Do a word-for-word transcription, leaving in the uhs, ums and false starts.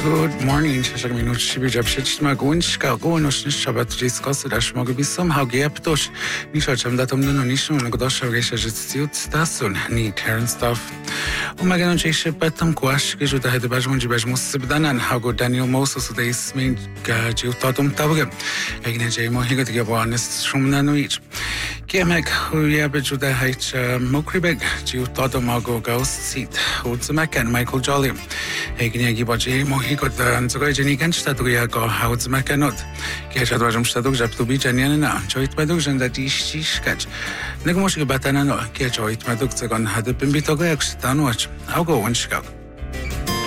Good morning, Shashak Minut Shibi Japshich Magunshka, Gonosh Shabat Jiscos, Rashmogabi somehow Giaptosh, Nishacham Datum Nishon, Godosha Resha Stasun, Neat hair and stuff. Umagan Jesha Petam Quash, Gijuda had the Bajman Jibajmus Sibdanan, how good Daniel Moses, they made Gajutatum Tabgam, Agna Jamo Higatiawanis Shumnanuich. Kiamek, who Yabajuda H. Mokribeg, Jutotomago Ghost Seat, Udzamak and Michael Jolly. Egnie Gibaji, Mohiko, and Zogajani Ganstatuya go Houds Macanot. Kiashadwajum Staduk Japtubi Janana, Joit Madujan that ish sketch. Negomoshi Batanano, Kiachoit Maduk Zagon had the Pimbitogo Extanwatch. I'll go one Chicago.